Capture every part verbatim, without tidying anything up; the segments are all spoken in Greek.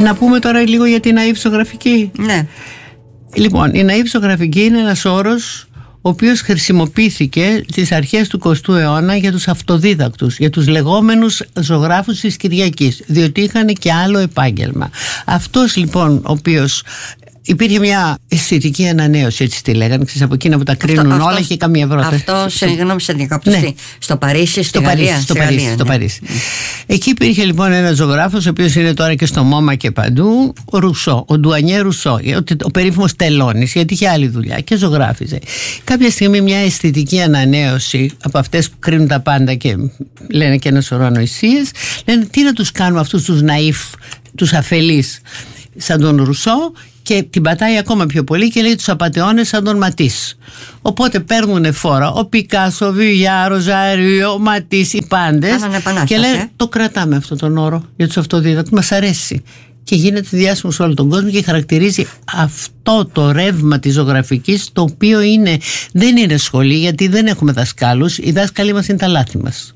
Να πούμε τώρα λίγο για την ναΐβ ζωγραφική. Ναι. Λοιπόν, η ναΐβ ζωγραφική είναι ένας όρος ο οποίος χρησιμοποιήθηκε στις αρχές του εικοστού αιώνα για τους αυτοδίδακτους, για τους λεγόμενους ζωγράφους της Κυριακής, διότι είχαν και άλλο επάγγελμα. Αυτός λοιπόν ο οποίος... Υπήρχε μια αισθητική ανανέωση, έτσι τη λέγανε, ξέρεις, από εκείνα που τα κρίνουν αυτό, όλα αυτό, και καμία πρόταση. Αυτό, συγγνώμη, σε διακόπτω. Ναι. Στο Παρίσι, στη στο Γαλλία. Παρίσι, στο στη Παρίσι, Γαλλία, στο ναι. Παρίσι. Εκεί υπήρχε λοιπόν ένας ζωγράφος, ο οποίος είναι τώρα και στο Μόμα και παντού, ο Ρουσό, ο Ντουανιέ Ρουσό, ο περίφημος τελώνης, γιατί είχε άλλη δουλειά και ζωγράφιζε. Κάποια στιγμή μια αισθητική ανανέωση από αυτές που κρίνουν τα πάντα και λένε και ένα σωρό ανοησίες, λένε τι να τους κάνουμε αυτούς τους ναΐφ, τους αφελείς, σαν τον Ρουσό. Και την πατάει ακόμα πιο πολύ και λέει τους απατεώνες σαν τον Ματίς. Οπότε παίρνουν φόρα ο Πικάσο, ο Βιουγιάρ, ο Ζαρί, ο Ματίς, οι πάντες. Και λένε ε? το κρατάμε αυτόν τον όρο για τους αυτοδίδακτους, μας αρέσει. Και γίνεται διάσημο σε όλο τον κόσμο και χαρακτηρίζει αυτό το ρεύμα της ζωγραφικής, το οποίο είναι, δεν είναι σχολή, γιατί δεν έχουμε δασκάλους. Οι δάσκαλοι μας είναι τα λάθη μας.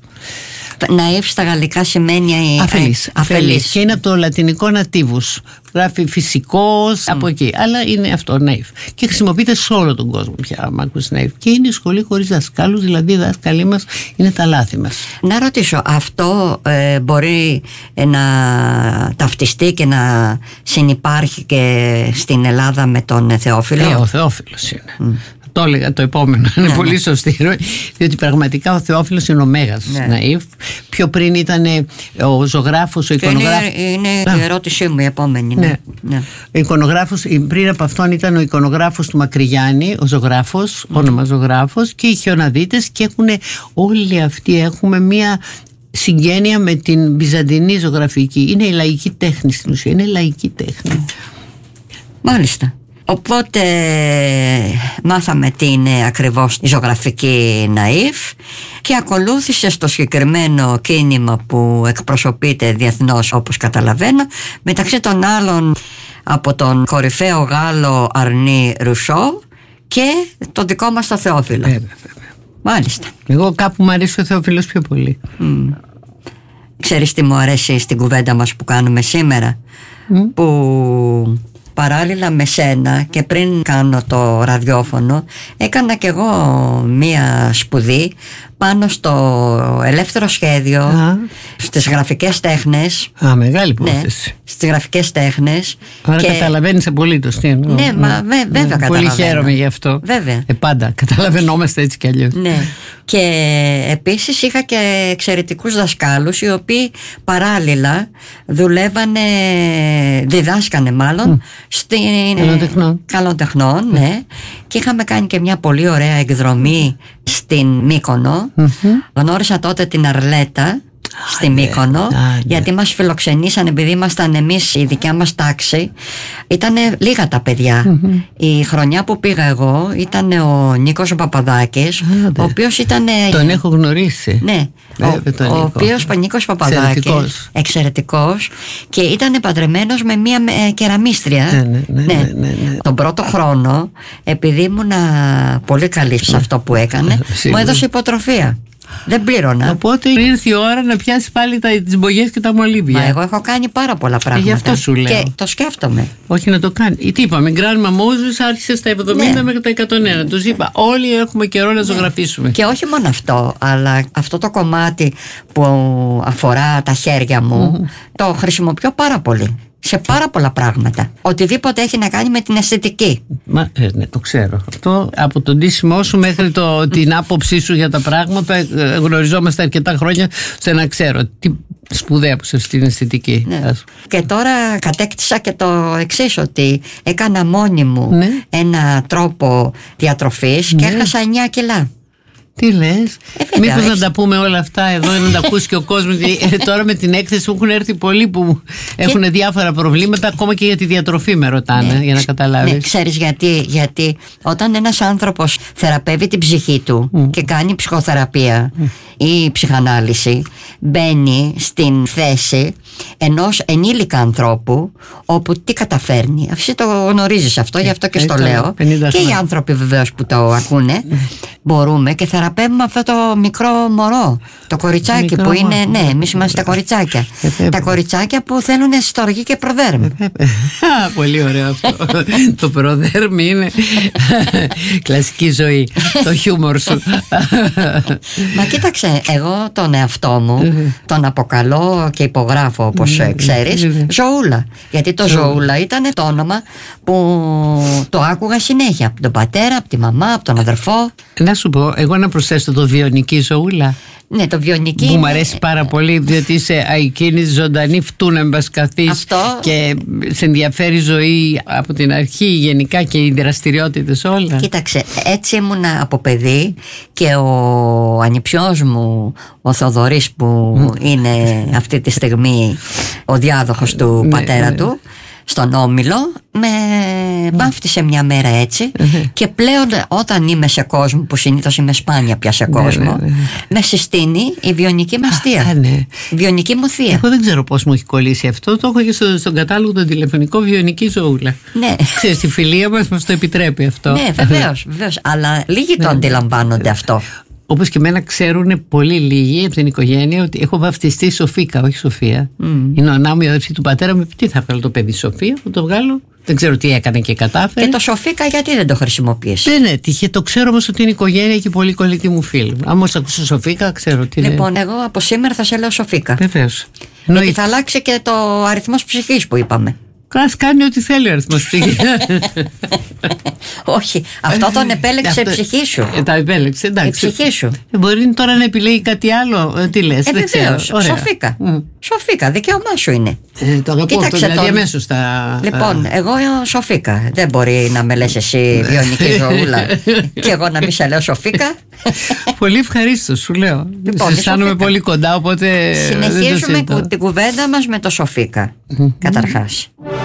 Ναΐβ στα γαλλικά σημαίνει αφελής, αφελής. Και είναι από το λατινικό nativus. Γράφει φυσικός, mm. από εκεί. Αλλά είναι αυτό, ναΐβ. Και χρησιμοποιείται σε όλο τον κόσμο πια, άμα ακούσει ναΐβ. Και είναι η σχολή χωρίς δασκάλους, δηλαδή οι δάσκαλοι μας είναι τα λάθη μας. Να ρωτήσω, αυτό ε, μπορεί ε, να ταυτιστεί και να συνυπάρχει και στην Ελλάδα με τον Θεόφιλο? Ε, ο Θεόφιλος είναι. Mm. Το έλεγα το επόμενο, είναι ναι, πολύ ναι. σωστή, διότι πραγματικά ο Θεόφιλος είναι ο μέγας ναι. ναΐβ. Πιο πριν ήταν ο ζωγράφος, ο εικονογράφος. Είναι, είναι η ερώτησή μου η επόμενη. Ναι. Ναι. Ναι. Ο εικονογράφος, πριν από αυτόν ήταν ο εικονογράφος του Μακρυγιάννη, ο ζωγράφος, mm. όνομα ζωγράφος, και οι χιοναδίτες, και έχουν, όλοι αυτοί έχουμε μία συγγένεια με την βυζαντινή ζωγραφική. Είναι η λαϊκή τέχνη στην ουσία, είναι η λαϊκή τέχνη. Μάλιστα. Οπότε μάθαμε τι είναι ακριβώς η ζωγραφική ναΐβ και ακολούθησε στο συγκεκριμένο κίνημα που εκπροσωπείται διεθνώς, όπως καταλαβαίνω, μεταξύ των άλλων από τον κορυφαίο Γάλλο Αρνί Ρουσό και τον δικό μας το Θεόφιλο. Βέβαια, βέβαια. Μάλιστα. Εγώ κάπου μου αρέσει ο Θεόφιλος πιο πολύ. Mm. Ξέρεις τι μου αρέσει στην κουβέντα μας που κάνουμε σήμερα? Mm. Που... παράλληλα με σένα και πριν κάνω το ραδιόφωνο έκανα κι εγώ μία σπουδή πάνω στο ελεύθερο σχέδιο, α, στις γραφικές τέχνες. Α, μεγάλη υπόθεση. Ναι, στις γραφικές τέχνες. Άρα και... καταλαβαίνεις απολύτως τι εννοώ. Ναι, μα βέ, βέβαια ναι, καταλαβαίνω. Πολύ χαίρομαι γι' αυτό. Βέβαια. Ε, πάντα καταλαβαίνόμαστε έτσι κι αλλιώς. Ναι. Και επίσης είχα και εξαιρετικούς δασκάλους οι οποίοι παράλληλα δουλεύανε, διδάσκανε μάλλον mm. στην καλών καλών τεχνών, ναι. Και είχαμε κάνει και μια πολύ ωραία εκδρομή στην Μύκονο. Mm-hmm. Γνώρισα τότε την Αρλέτα στη Μύκονο, ah, yeah. γιατί μας φιλοξενήσαν, επειδή ήμασταν εμείς η δικιά μας τάξη. Ήτανε λίγα τα παιδιά. Mm-hmm. Η χρονιά που πήγα εγώ ήταν ο Νίκος Παπαδάκης, ah, ο οποίος ήταν... τον έχω γνωρίσει. Ναι, Βέβαια, ο, ο οποίος ο Νίκος Παπαδάκης εξαιρετικός. εξαιρετικός και ήταν παντρεμένος με μία κεραμίστρια. ναι, ναι, ναι, ναι, ναι, ναι. Τον πρώτο χρόνο, επειδή ήμουν πολύ καλή σε αυτό που έκανε, μου έδωσε υποτροφία. Δεν πλήρωνα. Οπότε ήρθε η ώρα να πιάσει πάλι τις μπογιές και τα μολύβια. Μα εγώ έχω κάνει πάρα πολλά πράγματα. Ε, γι' αυτό σου λέω. Και το σκέφτομαι. Όχι να το κάνει. Τι είπαμε, Γκραν Μαμούζους άρχισε στα εβδομήντα ναι. μέχρι τα εκατόν ένα. Τους είπα, όλοι έχουμε καιρό να ζωγραφίσουμε. Και όχι μόνο αυτό, αλλά αυτό το κομμάτι που αφορά τα χέρια μου, mm. το χρησιμοποιώ πάρα πολύ. Σε πάρα πολλά πράγματα. Οτιδήποτε έχει να κάνει με την αισθητική. Μα, ε, ναι, το ξέρω. Αυτό από τον ντύσιμό σου μέχρι το, την άποψή σου για τα πράγματα, γνωριζόμαστε αρκετά χρόνια ώστε να ξέρω τι σπουδαία που σε στην αισθητική. Ναι. Και τώρα κατέκτησα και το εξής, ότι έκανα μόνη μου ναι. ένα τρόπο διατροφής ναι. και έχασα εννιά κιλά. Τι λες, ε, μήπως έχεις... να τα πούμε όλα αυτά εδώ, να τα ακούσει και ο κόσμος. ε, τώρα με την έκθεση μου έχουν έρθει πολλοί που και... έχουν διάφορα προβλήματα, ακόμα και για τη διατροφή με ρωτάνε, ναι, για να καταλάβεις. Ναι, ξέρεις γιατί, γιατί όταν ένας άνθρωπος θεραπεύει την ψυχή του mm. και κάνει ψυχοθεραπεία mm. ή ψυχανάλυση, μπαίνει στην θέση ενός ενήλικα ανθρώπου, όπου τι καταφέρνει. Εσύ το γνωρίζεις αυτό, γι' αυτό και στο λέω. Και οι άνθρωποι βεβαίως που το ακούνε, μπορούμε και θεραπεύουμε παραπέμπουμε αυτό το μικρό μωρό, το κοριτσάκι μικρό που είναι, μωρό. ναι, εμείς είμαστε τα κοριτσάκια. Ε, τα κοριτσάκια που θέλουν στοργή και προδέρμ. Α, πολύ ωραίο αυτό. Το προδέρμ είναι κλασική ζωή. Το χιούμορ σου. Μα κοίταξε, εγώ τον εαυτό μου τον αποκαλώ και υπογράφω, όπως ξέρεις, Ζωούλα. Γιατί το Ζωούλα ήταν το όνομα που το άκουγα συνέχεια από τον πατέρα, από τη μαμά, από τον αδερφό. Να σου πω, εγώ να προσθέσω το Βιονική Ζωούλα. Ναι, το Βιονική. Που είναι... μου αρέσει πάρα πολύ, διότι είσαι εκείνη ζωντανή, φτούνα μπασκαθής. Αυτό... και σε ενδιαφέρει η ζωή από την αρχή, γενικά, και οι δραστηριότητες όλα. Κοίταξε, έτσι ήμουν από παιδί, και ο ανιψιός μου, ο Θοδωρής, που mm. είναι αυτή τη στιγμή ο διάδοχος του ναι, πατέρα ναι. του στον Όμιλο, με βάφτισε μια μέρα έτσι, και πλέον όταν είμαι σε κόσμο, που συνήθως είμαι σπάνια πια σε κόσμο, ναι, ναι, ναι. με συστήνει η βιονική μας θεία. Ναι. Η βιονική μου θεία. Εγώ δεν ξέρω πώς μου έχει κολλήσει αυτό. Το έχω και στο, στον κατάλογο τον τηλεφωνικό Βιονική Ζωούλα. Ναι. Ξέρεις, η φιλία μας μας το επιτρέπει αυτό. Ναι, βεβαίως, βεβαίως. Αλλά λίγοι το αντιλαμβάνονται αυτό. Όπως και εμένα ξέρουν πολύ λίγοι από την οικογένεια ότι έχω βαφτιστεί Σοφίκα, όχι Σοφία. Mm. Είναι ο ανάμου η αδερφή του πατέρα μου. Τι θα βγάλω το παιδί Σοφία, θα το βγάλω. Δεν ξέρω τι έκανε και κατάφερε. Και το Σοφίκα γιατί δεν το χρησιμοποιείς? Ναι, ναι, τυχε, το ξέρω όμως ότι είναι οικογένεια και πολύ κολλητή μου φίλη. Αν όμως ακούσω Σοφίκα, ξέρω τι είναι. Λοιπόν, εγώ από σήμερα θα σε λέω Σοφίκα. Βεβαίως. Γιατί θα αλλάξει και το αριθμός ψυχής που είπαμε. Ας κάνει ό,τι θέλει ο αριθμός ψυχής. Όχι, αυτό τον επέλεξε η ψυχή σου. Ε, τα επέλεξε, εντάξει. Η ψυχή σου. Ε, μπορεί τώρα να επιλέγει κάτι άλλο. Ε, τι λες, ε, δεν ξέρω. Σοφίκα. Mm. Σοφίκα, δικαίωμά σου είναι. Ε, το αγαπώ αυτό, δηλαδή τον... αμέσως τα... Λοιπόν, εγώ Σοφίκα. Δεν μπορεί να με λες εσύ Βιονική Ζωούλα και εγώ να μην σε λέω Σοφίκα. Πολύ ευχαρίστω, σου λέω. Λοιπόν, αισθάνομαι πολύ κοντά, οπότε... Συνεχίζουμε την κουβέντα μας με το Σοφίκα, καταρχάς.